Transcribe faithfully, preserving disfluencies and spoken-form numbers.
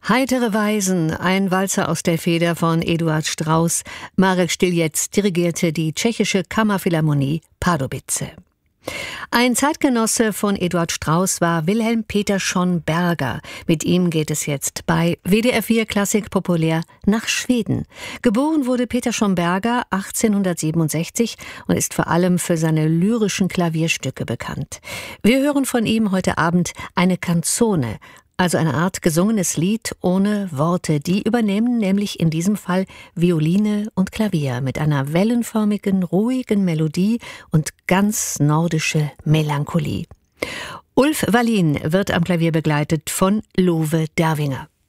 Heitere Weisen, ein Walzer aus der Feder von Eduard Strauss. Marek Styljec dirigierte die tschechische Kammerphilharmonie Pardubice. Ein Zeitgenosse von Eduard Strauss war Wilhelm Peterson Berger. Mit ihm geht es jetzt bei W D R vier Klassik populär nach Schweden. Geboren wurde Peterson Berger achtzehnhundertsiebenundsechzig und ist vor allem für seine lyrischen Klavierstücke bekannt. Wir hören von ihm heute Abend eine Canzone, also eine Art gesungenes Lied ohne Worte. Die übernehmen nämlich in diesem Fall Violine und Klavier mit einer wellenförmigen, ruhigen Melodie und ganz nordische Melancholie. Ulf Wallin wird am Klavier begleitet von Love Dervinger.